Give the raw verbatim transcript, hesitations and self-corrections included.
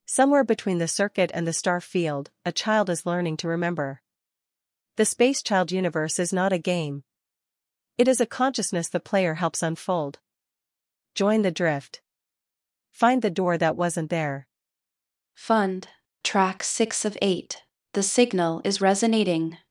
Somewhere between the circuit and the star field, a child is learning to remember. The Space Child universe is not a game. It is a consciousness the player helps unfold. Join the drift. Find the door that wasn't there. Fund. Track six of eight. The signal is resonating.